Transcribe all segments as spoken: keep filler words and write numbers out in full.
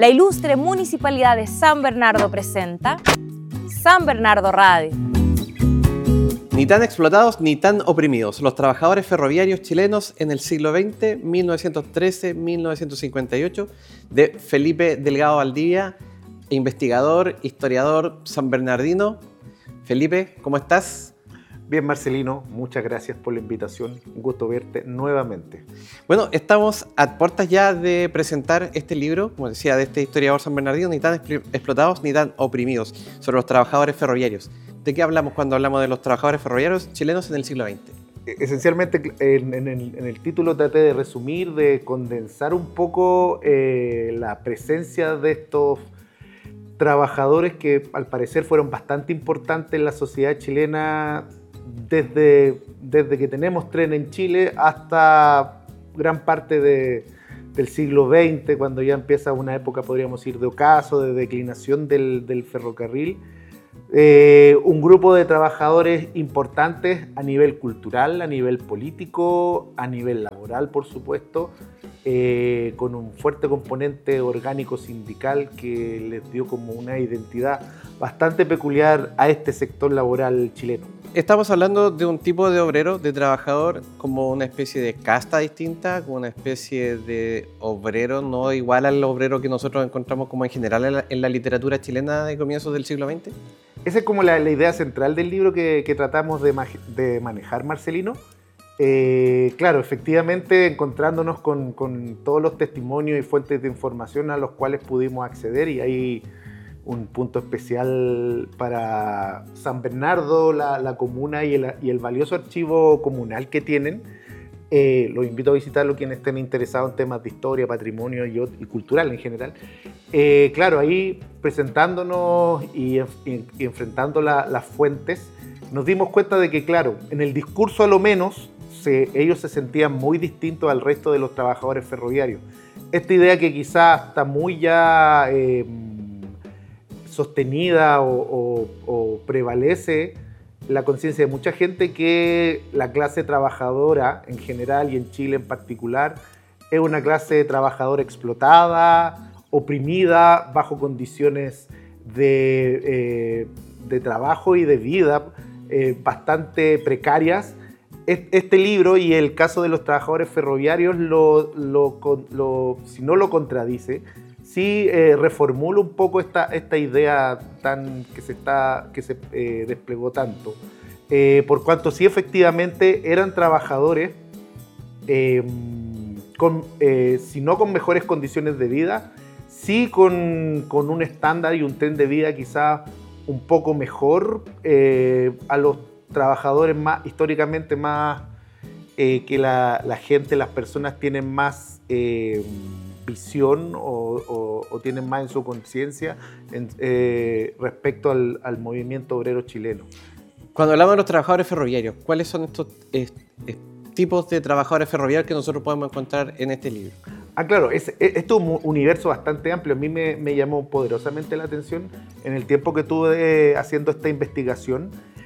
La ilustre Municipalidad de San Bernardo presenta San Bernardo Radio. Ni tan explotados ni tan oprimidos. Los trabajadores ferroviarios chilenos en el siglo veinte, mil novecientos trece a mil novecientos cincuenta y ocho, de Felipe Delgado Valdivia, investigador, historiador sanbernardino. Felipe, ¿cómo estás? Bien, Marcelino, muchas gracias por la invitación. Un gusto verte nuevamente. Bueno, estamos a puertas ya de presentar este libro, como decía, de este historiador sanbernardino, ni tan explotados ni tan oprimidos, sobre los trabajadores ferroviarios. ¿De qué hablamos cuando hablamos de los trabajadores ferroviarios chilenos en el siglo veinte? Esencialmente, en, en, el, en el título traté de resumir, de condensar un poco eh, la presencia de estos trabajadores que al parecer fueron bastante importantes en la sociedad chilena desde, desde que tenemos tren en Chile hasta gran parte de, del siglo veinte, cuando ya empieza una época, podríamos decir, de ocaso, de declinación del, del ferrocarril. Eh, un grupo de trabajadores importantes a nivel cultural, a nivel político, a nivel laboral, por supuesto, eh, con un fuerte componente orgánico sindical que les dio como una identidad bastante peculiar a este sector laboral chileno. Estamos hablando de un tipo de obrero, de trabajador, como una especie de casta distinta, como una especie de obrero no igual al obrero que nosotros encontramos como en general en la, en la literatura chilena de comienzos del siglo veinte. Esa es como la, la idea central del libro que, que tratamos de, de manejar, Marcelino. Eh, claro, efectivamente, encontrándonos con, con todos los testimonios y fuentes de información a los cuales pudimos acceder, y hay un punto especial para San Bernardo, la, la comuna y el, y el valioso archivo comunal que tienen. Eh, los invito a visitarlo quienes estén interesados en temas de historia, patrimonio y, y cultural en general. Eh, claro, ahí presentándonos y, y, y enfrentando la, las fuentes, nos dimos cuenta de que, claro, en el discurso a lo menos, se, ellos se sentían muy distintos al resto de los trabajadores ferroviarios. Esta idea que quizás está muy ya eh, sostenida o, o, o prevalece la conciencia de mucha gente que la clase trabajadora en general y en Chile en particular es una clase trabajadora explotada, oprimida, bajo condiciones de, eh, de trabajo y de vida eh, bastante precarias. Este libro y el caso de los trabajadores ferroviarios, lo, lo, lo, si no lo contradice, sí eh, reformula un poco esta, esta idea tan, que se, está, que se eh, desplegó tanto, eh, por cuanto sí efectivamente eran trabajadores, eh, con, eh, si no con mejores condiciones de vida, sí con, con un estándar y un tren de vida quizá un poco mejor eh, a los trabajadores más históricamente más eh, que la, la gente, las personas tienen más eh, visión o, o, o tienen más en su conciencia eh, respecto al, al movimiento obrero chileno. Cuando hablamos de los trabajadores ferroviarios, ¿cuáles son estos eh, eh, tipos de trabajadores ferroviarios que nosotros podemos encontrar en este libro? Ah, claro, es, es, esto es un universo bastante amplio. A mí me, me llamó poderosamente la atención en el tiempo que tuve haciendo esta investigación,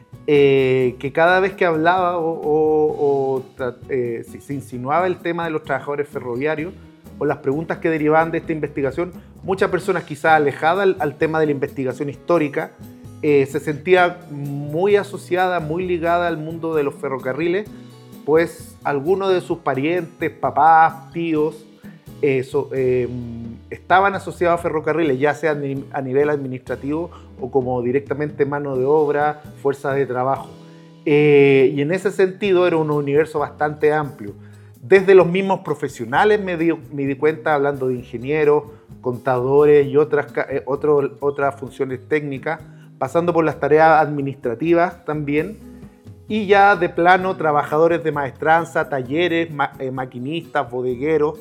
eh, que cada vez que hablaba o, o, o eh, se, se insinuaba el tema de los trabajadores ferroviarios o las preguntas que derivaban de esta investigación, muchas personas quizás alejadas al, al tema de la investigación histórica eh, se sentía muy asociada, muy ligada al mundo de los ferrocarriles, pues algunos de sus parientes, papás, tíos, eh, so, eh, estaban asociados a ferrocarriles, ya sea a nivel administrativo o como directamente mano de obra, fuerza de trabajo. Eh, y en ese sentido era un universo bastante amplio. Desde los mismos profesionales me di, me di cuenta, hablando de ingenieros, contadores y otras, eh, otro, otras funciones técnicas, pasando por las tareas administrativas también, y ya de plano trabajadores de maestranza, talleres, ma, eh, maquinistas, bodegueros,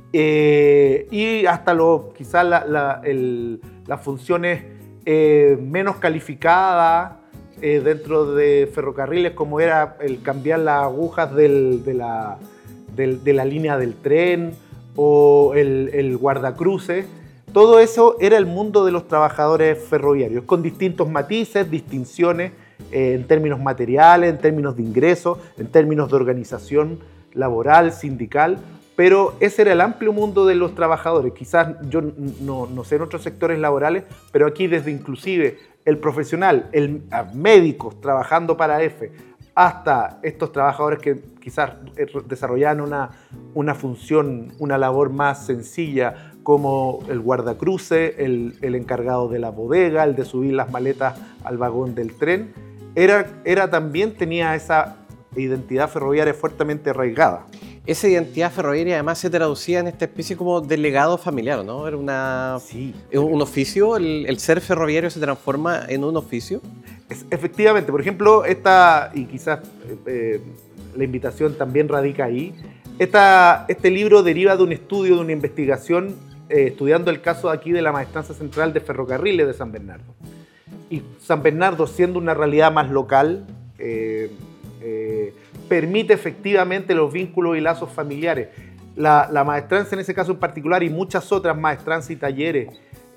eh, y hasta lo, quizás la, la, el, las funciones eh, menos calificadas eh, dentro de ferrocarriles, como era el cambiar las agujas del, de, la, del, de la línea del tren o el, el guardacruces. Todo eso era el mundo de los trabajadores ferroviarios, con distintos matices, distinciones eh, en términos materiales, en términos de ingresos, en términos de organización laboral, sindical, pero ese era el amplio mundo de los trabajadores. Quizás yo no, no sé en otros sectores laborales, pero aquí desde inclusive el profesional, el médicos trabajando para F, hasta estos trabajadores que quizás desarrollaban una, una función, una labor más sencilla, como el guardacruce, el, el encargado de la bodega, el de subir las maletas al vagón del tren, era, era también tenía esa identidad ferroviaria fuertemente arraigada. Esa identidad ferroviaria además se traducía en esta especie como de legado familiar, ¿no? Era una, sí, un oficio, el, el ser ferroviario se transforma en un oficio. Es, efectivamente, por ejemplo, esta, y quizás eh, la invitación también radica ahí, esta, este libro deriva de un estudio, de una investigación, eh, estudiando el caso aquí de la Maestranza Central de Ferrocarriles de San Bernardo. Y San Bernardo, siendo una realidad más local, eh, eh, permite efectivamente los vínculos y lazos familiares. La, la maestranza en ese caso en particular y muchas otras maestranzas y talleres,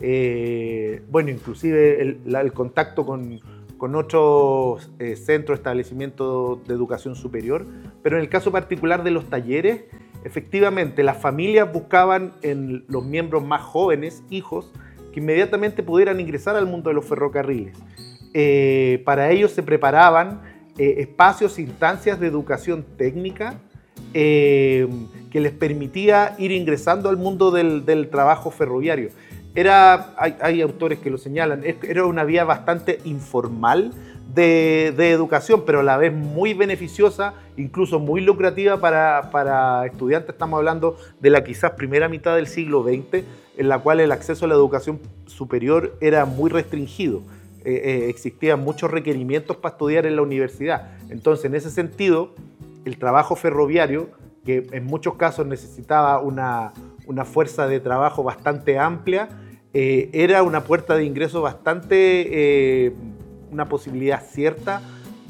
eh, bueno, inclusive el, la, el contacto con, con otros eh, centros, establecimientos de educación superior, pero en el caso particular de los talleres, efectivamente las familias buscaban en los miembros más jóvenes, hijos, que inmediatamente pudieran ingresar al mundo de los ferrocarriles. Eh, para ellos se preparaban eh, espacios, instancias de educación técnica eh, que les permitía ir ingresando al mundo del, del trabajo ferroviario. Era, hay, hay autores que lo señalan, era una vía bastante informal de, de educación, pero a la vez muy beneficiosa, incluso muy lucrativa para, para estudiantes. Estamos hablando de la quizás primera mitad del siglo veinte, en la cual el acceso a la educación superior era muy restringido. Eh, eh, existían muchos requerimientos para estudiar en la universidad. Entonces, en ese sentido, el trabajo ferroviario, que en muchos casos necesitaba una, una fuerza de trabajo bastante amplia, eh, era una puerta de ingreso bastante, eh, una posibilidad cierta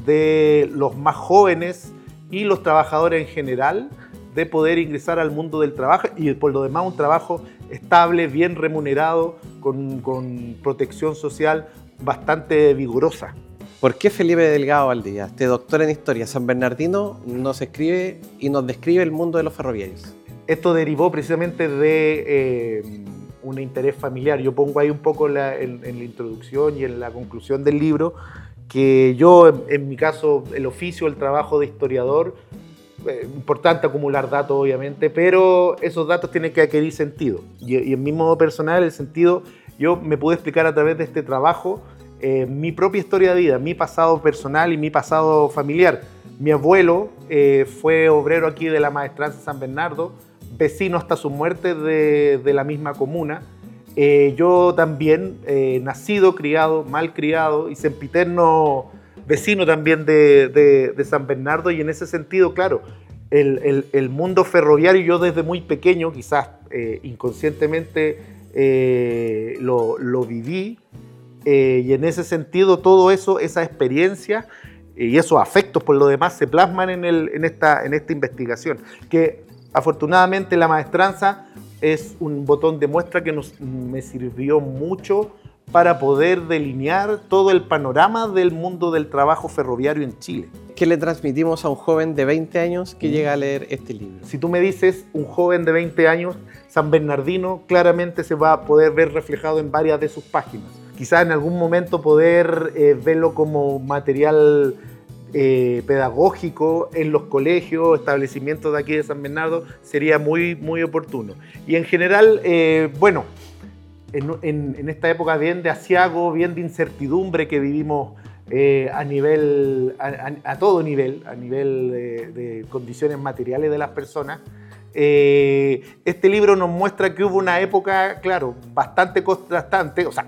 de los más jóvenes y los trabajadores en general de poder ingresar al mundo del trabajo y por lo demás un trabajo estable, bien remunerado, con, con protección social bastante vigorosa. ¿Por qué Felipe Delgado Valdivia, este doctor en historia san bernardino, nos escribe y nos describe el mundo de los ferroviarios? Esto derivó precisamente de eh, un interés familiar. Yo pongo ahí un poco la, en, en la introducción y en la conclusión del libro que yo, en, en mi caso, el oficio, el trabajo de historiador, eh, importante acumular datos obviamente, pero esos datos tienen que adquirir sentido. Y, y en mi modo personal, el sentido, yo me pude explicar a través de este trabajo Eh, mi propia historia de vida, mi pasado personal y mi pasado familiar. Mi abuelo eh, fue obrero aquí de la Maestranza San Bernardo, vecino hasta su muerte de, de la misma comuna. Eh, yo también, eh, nacido, criado, mal criado y sempiterno vecino también de, de, de San Bernardo, y en ese sentido, claro, el, el, el mundo ferroviario yo desde muy pequeño, quizás eh, inconscientemente eh, lo, lo viví. Eh, y en ese sentido todo eso, esa experiencia eh, y esos afectos por lo demás se plasman en, el, en, esta, en esta investigación, que afortunadamente la maestranza es un botón de muestra que nos, me sirvió mucho para poder delinear todo el panorama del mundo del trabajo ferroviario en Chile. ¿Qué le transmitimos a un joven de veinte años que llega a leer este libro? Si tú me dices un joven de veinte años, San Bernardino, claramente se va a poder ver reflejado en varias de sus páginas. Quizás en algún momento poder eh, verlo como material eh, pedagógico en los colegios, establecimientos de aquí de San Bernardo, sería muy, muy oportuno. Y en general, eh, bueno, en, en, en esta época bien de aciago, bien de incertidumbre que vivimos eh, a nivel, a, a, a todo nivel, a nivel de, de condiciones materiales de las personas, eh, este libro nos muestra que hubo una época, claro, bastante contrastante, o sea,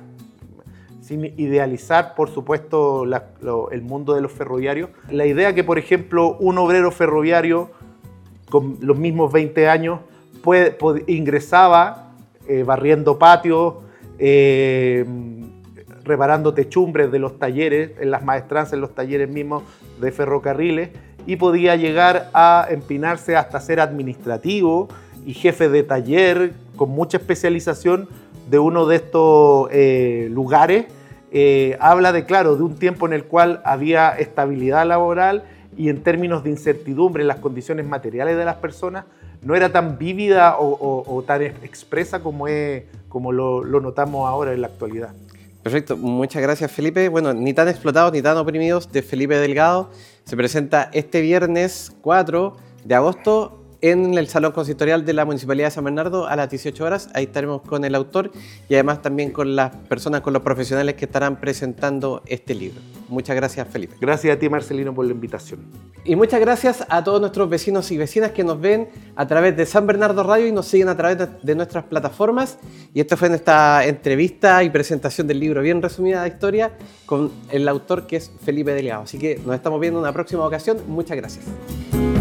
sin idealizar, por supuesto, la, lo, el mundo de los ferroviarios. La idea que, por ejemplo, un obrero ferroviario con los mismos veinte años puede, puede, ingresaba eh, barriendo patios, eh, reparando techumbres de los talleres, en las maestranzas, en los talleres mismos de ferrocarriles, y podía llegar a empinarse hasta ser administrativo y jefe de taller con mucha especialización de uno de estos eh, lugares. Eh, habla de, claro, de un tiempo en el cual había estabilidad laboral y en términos de incertidumbre en las condiciones materiales de las personas, no era tan vívida o, o, o tan expresa como, es, como lo, lo notamos ahora en la actualidad. Perfecto, muchas gracias Felipe. Bueno, Ni tan explotados ni tan oprimidos, de Felipe Delgado, se presenta este viernes cuatro de agosto en el Salón Consistorial de la Municipalidad de San Bernardo a las dieciocho horas. Ahí estaremos con el autor y además también con las personas, con los profesionales que estarán presentando este libro. Muchas gracias, Felipe. Gracias a ti, Marcelino, por la invitación. Y muchas gracias a todos nuestros vecinos y vecinas que nos ven a través de San Bernardo Radio y nos siguen a través de nuestras plataformas. Y esta fue nuestra entrevista y presentación del libro Bien resumida la historia con el autor, que es Felipe Delgado. Así que nos estamos viendo en una próxima ocasión. Muchas gracias.